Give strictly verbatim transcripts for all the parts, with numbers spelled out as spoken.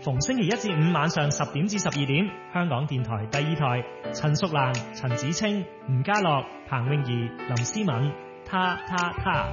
逢星期一至五晚上十點至十二點，香港電台第二台，陳淑蘭、陳子清、吳家樂、彭詠儀、林思敏，他他他。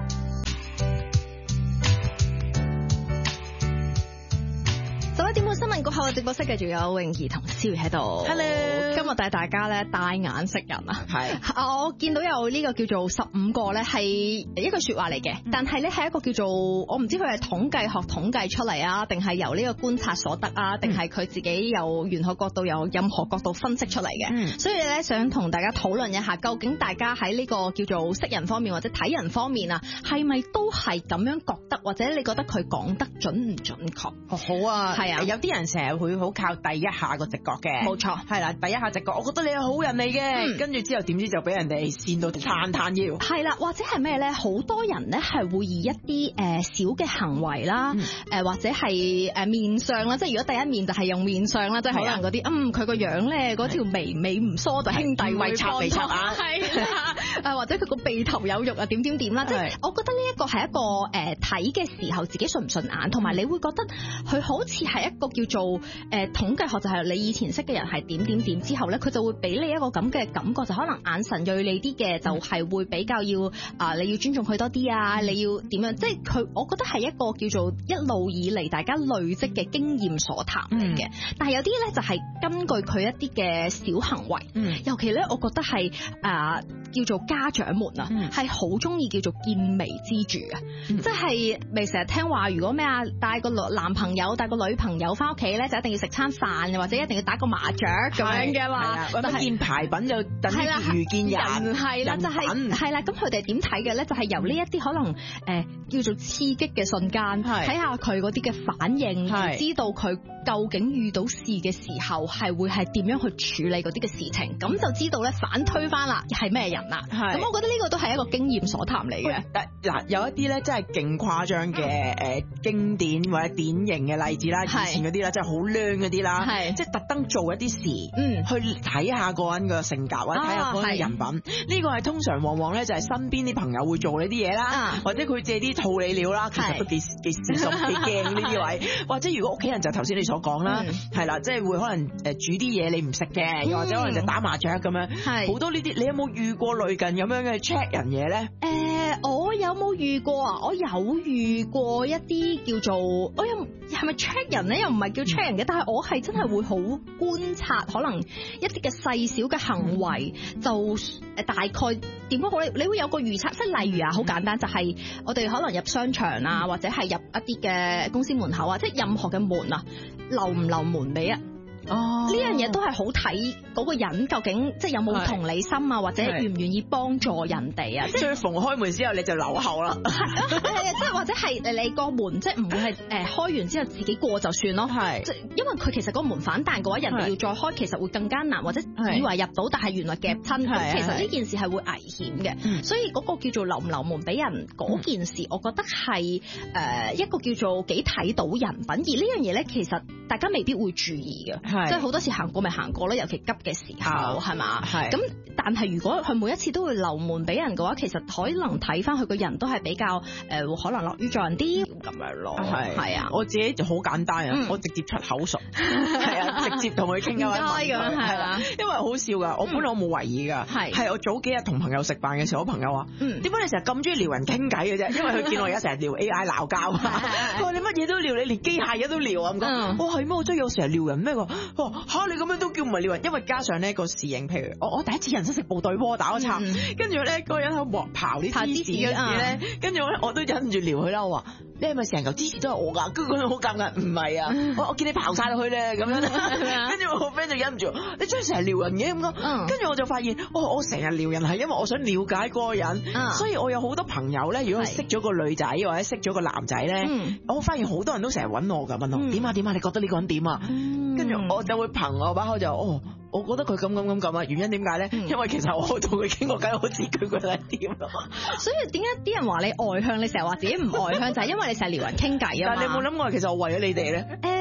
十一點半新聞過後嘅直播室繼續有詠儀同思睿喺度。 Hello， 今日帶大家咧帶眼識人啊。 係， 我見到有呢個叫做十五個咧係一句說話嚟嘅，但係咧係一個叫做我唔知佢係統計學統計出嚟啊，定係由呢個觀察所得啊，定係佢自己由玄學角度由任何角度分析出嚟嘅。嗯，所以咧想同大家討論一下，究竟大家喺呢個叫做識人方面或者睇人方面啊，係咪都係咁樣覺得，或者你覺得佢講得準唔準確？ 哦，好啊。 係啊， 有啲人成日會好靠第一下個直覺嘅， 冇錯， 係啦，第一下直覺，我覺得你係好人嚟嘅，跟住之後點知就俾人哋跣到攤攤腰。 係啦，或者係咩咧？好多人咧係會以一啲誒小嘅行為啦，誒、嗯、或者係誒面相啦，即係如果第一面就係用面相啦，即係可能嗰啲嗯佢個樣咧嗰條眉尾唔梳就兄弟會插鼻插啊，係啦，誒或者佢個鼻頭有肉啊點點點啦，即係我覺得呢一個係一個誒睇嘅時候自己順唔順眼，同埋你會覺得佢好似係一個叫做誒、呃、統計學，就係你以前識嘅人係點點點之後咧，佢就會俾你一個咁嘅感覺，就可能眼神銳利啲嘅，就係會比較要啊、呃，你要尊重佢多啲啊，你要點樣？即係佢，我覺得係一個叫做一路以嚟大家累積嘅經驗所談嚟嘅。嗯、但係有啲咧就係根據佢一啲嘅小行為，嗯、尤其咧，我覺得係啊、呃、叫做家長們啊，係好中意叫做見微知著啊，嗯、即係咪成日聽話，如果咩啊帶個男朋友帶個女朋友翻屋企咧，就一定要食餐飯，或者一定要打個麻雀咁樣嘅嘛。 或者見牌品就等於遇見人， 係啦，就係係啦。咁佢哋點睇嘅咧？就係、是、由呢一啲可能誒、呃、叫做刺激嘅瞬間，睇下佢嗰啲嘅反應，知道佢究竟遇到事嘅時候係會係點樣去處理嗰啲嘅事情，咁就知道咧反推翻啦係咩人啦。咁我覺得呢個都係一個經驗所談嚟嘅。 嗱，有一啲咧真係勁誇張嘅誒經典或者典型嘅例子啦，以前嗰啲啦，真係好靚嗰啲啦，即係特登做一啲事，嗯，去睇下個人嘅性格或者睇下嗰個人品。呢個係通常往往咧就係身邊啲朋友會做呢啲嘢啦，或者佢借啲套你料啦，其實都幾幾小心幾驚呢啲位。或者如果屋企人就頭先你所講啦，係啦，即係會可能誒煮啲嘢你唔食嘅，又或者可能就打麻雀咁樣，好多呢啲。你有冇遇過類近咁樣嘅 check 人嘢咧？ 誒，我有冇遇過啊？我有遇過一啲叫做我有係咪 check 人咧？又唔係叫 check 人嘅，但係我係真係會好觀察，可能一啲嘅細小嘅行為，就誒大概點樣好咧？你會有個預測，即係例如啊，好簡單，就係我哋可能入商場啊，或者係入一啲嘅公司門口啊，即係任何嘅門啊，留唔留門俾啊？哦，呢樣嘢都係好睇嗰個人究竟即係有冇同理心啊，或者願唔願意幫助人哋啊？即係逢開門之後你就留後啦，係啊，即係或者係你個門即係唔會係誒開完之後自己過就算咯，係，即係因為佢其實個門反彈嘅話，人哋要再開其實會更加難，或者以為入到但係原來夾親，其實呢件事係會危險嘅，所以嗰個叫做留唔留門俾人嗰件事，我覺得係誒一個叫做幾睇到人品，而呢樣嘢咧其實大家未必會注意嘅。即係好多時行過咪行過啦，尤其急嘅時候係嘛？係咁，但係如果佢每一次都會留門俾人嘅話，其實可能睇翻佢個人都係比較誒、呃，可能樂於助人啲咁樣咯。係係啊， 我自己就好簡單啊，嗯、我直接出口術，係啊，直接同佢傾偈咁係啦。因為好笑噶，我本來我冇為意噶，係係、嗯、我早幾日同朋友食飯嘅時候，我朋友話：點解、嗯、你成日咁中意撩人傾偈嘅啫？因為佢見我而家成日撩 A I 鬧交，佢話你乜嘢都撩，你連機械嘢都撩啊咁講。我係咩？我真係有成日撩人咩？吓你咁樣都叫唔係撩人？因為加上呢個侍應，譬如我我第一次人生食部隊鍋打個叉，跟住咧嗰個人喺度磨刨啲芝士嗰時咧，跟住咧我都忍住撩佢啦。我話你係咪成嚿芝士都係我噶？跟住佢好尷尬，唔係啊，我我見你刨晒落去咧咁樣。跟住我 friend 就忍唔住，你真係成日撩人嘅咁講。跟住我就發現，哦，我成日撩人係因為我想了解嗰個人，所以我有好多朋友咧，如果識咗個女仔或者識咗個男仔咧，我發現好多人都成日揾我噶，問我點啊點啊，你覺得呢個人點啊？跟住我就會憑我把口就哦，我覺得佢咁咁咁咁啊，原因點解咧？因為其實我同佢傾過偈，我知佢覺得點咯。 所以點解啲人話你外向，你成日話自己唔外向，就係因為你成日撩人傾偈啊嘛。 但係你有冇諗過，其實我為咗你哋咧？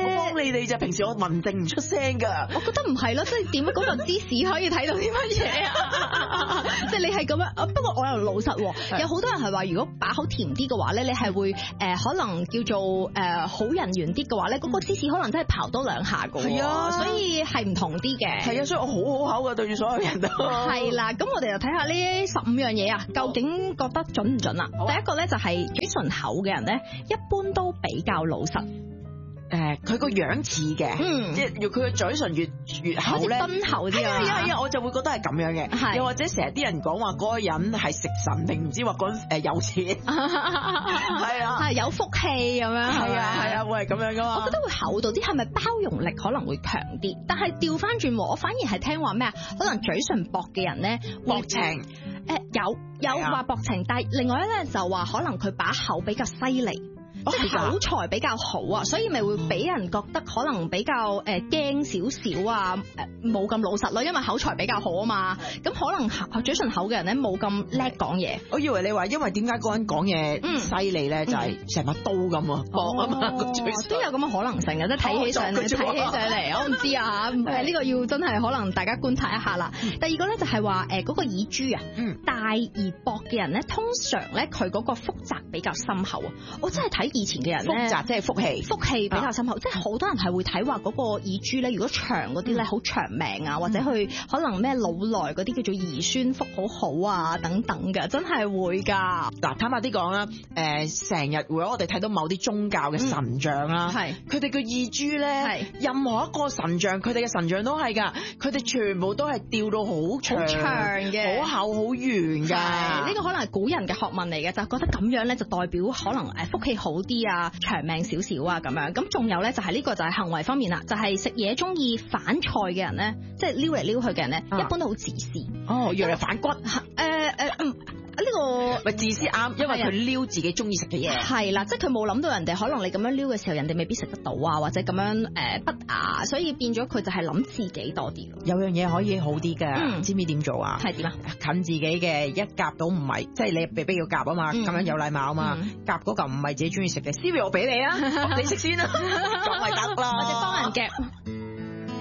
我幫你哋就平時我文靜唔出聲㗎。 我覺得唔係咯，即係點樣嗰個芝士可以睇到啲乜嘢啊？即係你係咁樣。不過我又老實喎，有好多人係話，如果把口甜啲嘅話咧，你係會誒、呃、可能叫做誒、呃、好人緣啲嘅話咧，嗰、那個芝士可能真係刨多兩下㗎。係啊，所以係唔同啲嘅。係啊， 所以我好好口㗎對住所有人都。 係啦，咁我哋就睇下呢十五樣嘢啊，究竟覺得準唔準啊？第一個咧就係嘴唇厚嘅人咧，一般都比較老實。 誒，佢個樣似嘅，即係佢個嘴唇越越厚咧， 敦厚啲啊！ 係啊係啊，我就會覺得係咁樣嘅。又或者成日啲人講話嗰個人係食神定唔知話嗰人誒有錢，係啊， 係有福氣咁樣， 係啊係啊，會係咁樣噶嘛？ 我覺得會厚道啲，係咪包容力可能會強啲？但係調翻轉，我反而係聽話咩啊？可能嘴唇薄嘅人咧， 薄情誒有有話薄情，但係另外咧就話可能佢把口比較犀利。即係口才比較好啊，所以咪會俾人覺得可能比較誒驚少少啊，誒冇咁老實咯，因為口才比較好啊嘛。咁可能嘴唇厚嘅人咧冇咁叻講嘢。 我以為你話因為點解嗰人講嘢犀利咧，就係成把刀咁啊薄啊嘛個嘴唇。 都有咁嘅可能性嘅，即係睇起上嚟，睇起上嚟，我唔知啊嚇。誒呢個要真係可能大家觀察一下啦。第二個咧就係話誒嗰個耳珠啊，大而薄嘅人咧，通常咧佢嗰個腹澤比較深厚啊。我真係睇以前嘅人咧， 腹澤即係腹氣， 腹氣比較深厚，啊、即係好多人係會睇話嗰個耳珠咧，如果長嗰啲咧好長命啊，嗯、或者去可能咩老來嗰啲叫做兒孫福好好啊等等嘅，真係會㗎。 嗱，坦白啲講啦，誒成日如果我哋睇到某啲宗教嘅神像啦，係佢哋嘅耳珠咧，任何一個神像，佢哋嘅神像都係㗎，佢哋全部都係吊到好長嘅，好厚好圓㗎。呢、 呢個可能係古人嘅學問嚟嘅，就覺得咁樣咧就代表可能誒福氣好啲啊，長命少少啊咁樣。咁仲有咧就係呢個就係行為方面啦，就係食嘢中意反菜嘅人咧，即係撩嚟撩去嘅人咧，一般都好自私。 哦，原來反骨。誒誒嗯。呢、這個咪自私啱，因為佢撩自己中意食嘅嘢。 係啦，即係佢冇諗到人哋可能你咁樣撩嘅時候，人哋未必食得到啊，或者咁樣誒、呃、不雅，所以變咗佢就係諗自己多啲。 有樣嘢可以好啲嘅，嗯、知唔知點做啊？ 係點啊？ 近自己嘅一夾到唔係，即係你被逼要夾啊嘛，咁、嗯、樣有禮貌啊嘛，夾嗰嚿唔係自己中意食嘅 Siri 我俾你啊，你食先啦，咁咪得啦。 或者幫人夾。